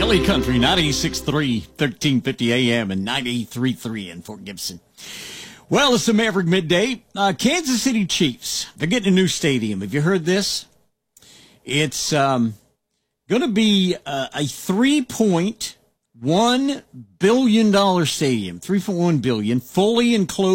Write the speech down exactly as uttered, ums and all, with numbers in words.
L A Country, ninety-six point three, thirteen fifty A M and ninety-three point three in Fort Gibson. Well, it's the Maverick Midday. Uh, Kansas City Chiefs, they're getting a new stadium. Have you heard this? It's um, going to be uh, a three point one billion dollars stadium, three point one billion dollars, fully enclosed.